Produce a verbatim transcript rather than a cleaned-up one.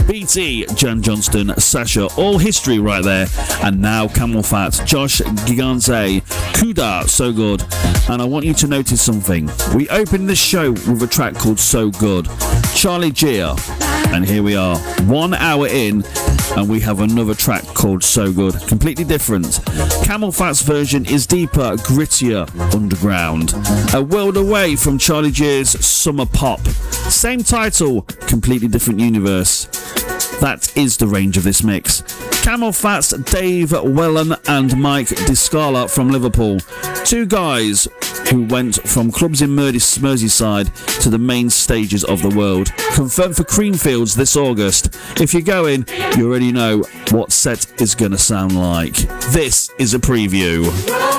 B T, Jan Johnston, Sasha, all history right there. And now Camel Fat, Josh Gigante, Kuda, So Good. And I want you to notice something. We opened this show with a track called So Good, Charlie Gia. And here we are, one hour in, and we have another track called So Good, completely different. Camel Fat's version is deeper, grittier, underground. A world away from Charlie Gia's Summer Pop. Same title, completely different universe. That is the range of this mix. Camel Fat's Dave Wellen and Mike Discala from Liverpool. Two guys who went from clubs in Merseyside to the main stages of the world. Confirmed for Creamfields this August. If you're going, you already know what set is going to sound like. This is a preview.